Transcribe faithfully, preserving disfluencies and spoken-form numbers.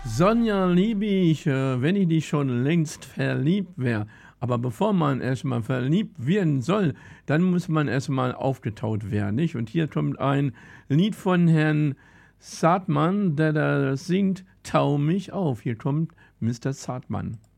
Sonja, liebe ich, äh, wenn ich dich schon längst verliebt wäre. Aber bevor man erstmal verliebt werden soll, dann muss man erstmal aufgetaut werden, nicht? Und hier kommt ein Lied von Herrn Zartmann, der da singt, Tau mich auf. Hier kommt Mister Zartmann.